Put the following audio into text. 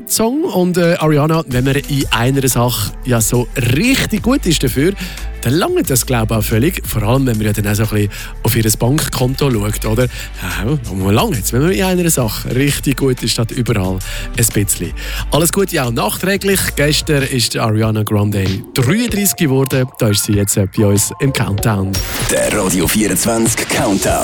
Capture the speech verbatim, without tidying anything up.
Song. Und äh, Ariana, wenn man in einer Sache ja so richtig gut ist dafür, dann langt das, glaube ich, auch völlig. Vor allem, wenn man ja dann auch so ein bisschen auf ihr Bankkonto schaut, oder? Ja, man langt jetzt, wenn man in einer Sache richtig gut ist, statt überall ein bisschen. Alles Gute auch nachträglich. Gestern ist Ariana Grande dreiunddreißig geworden. Da ist sie jetzt bei uns im Countdown. Der Radio vierundzwanzig Countdown.